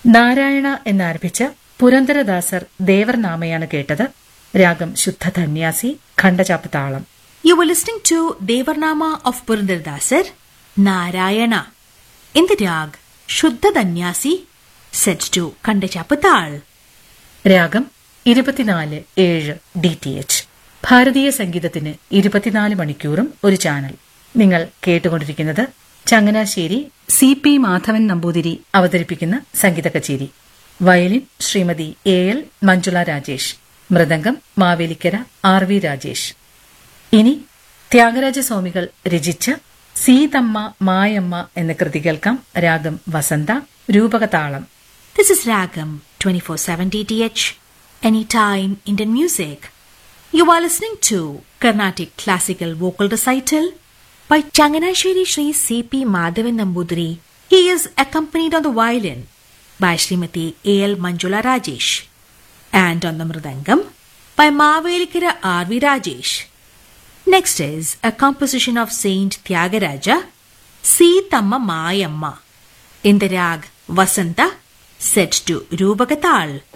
നാരായണ എന്നാരംഭിച്ച പുരന്ദരദാസർ ദേവർനാമയാണ് കേട്ടത്. രാഗം ശുദ്ധധന്യാസി, ഖണ്ഡചാപ്പ് താളം. You were listening to Devarnama of Purandardasar, Narayana, in the rag Shuddha Danyasi, set to Kandachappatal. രാഗം 24/7 DTH. ഭാരതീയ സംഗീതത്തിന് 24 മണിക്കൂറും ഒരു ചാനൽ. നിങ്ങൾ കേട്ടുകൊണ്ടിരിക്കുന്നത് ചങ്ങനാശ്ശേരി CP മാധവൻ നമ്പൂതിരി അവതരിപ്പിക്കുന്ന സംഗീത കച്ചേരി. Violin Shrimati AL Manjula Rajesh, mridangam Mavelikkara RV Rajesh. ഇനി ത്യാഗരാജസ്വാമികൾ രചിച്ച സീതമ്മ മായമ്മ എന്ന കൃതി കേൾക്കാം. രാഗം വസന്ത, രൂപകതാളം. This is Ragam 24/7 DTH, anytime Indian music. You are listening to Carnatic Classical Vocal Recital by Changanasheri Sri CP Madhavan Nambudiri. He is accompanied on the violin by Srimati AL Manjula Rajesh and on the mridangam by Mavelikara RV Rajesh. Next is a composition of Saint Tyagaraja, Seethamma Mayamma, in the rag Vasanta, set to Rupakatal.